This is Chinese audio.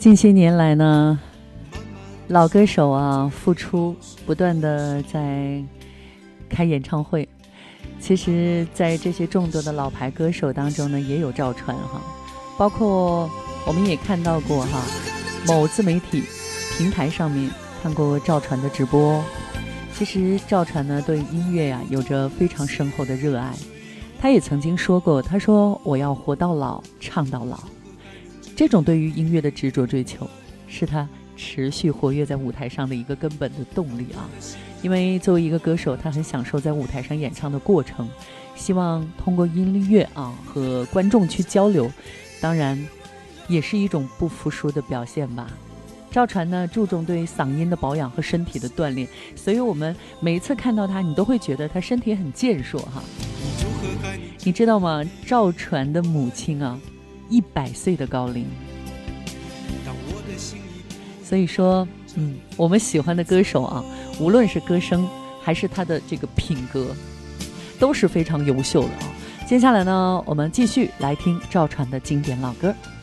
近些年来呢，老歌手啊复出，不断的在开演唱会。其实在这些众多的老牌歌手当中呢，也有赵传哈，包括我们也看到过哈，某自媒体平台上面看过赵传的直播。其实赵传呢对音乐呀有着非常深厚的热爱，他也曾经说过，他说我要活到老，唱到老。这种对于音乐的执着追求，是他持续活跃在舞台上的一个根本的动力啊。因为作为一个歌手，他很享受在舞台上演唱的过程，希望通过音乐啊和观众去交流，当然也是一种不服输的表现吧。赵传呢注重对嗓音的保养和身体的锻炼，所以我们每一次看到他，你都会觉得他身体很健硕哈。你知道吗？赵传的母亲啊，100岁的高龄。所以说我们喜欢的歌手啊，无论是歌声还是他的这个品格，都是非常优秀的啊。接下来呢，我们继续来听赵传的经典老歌。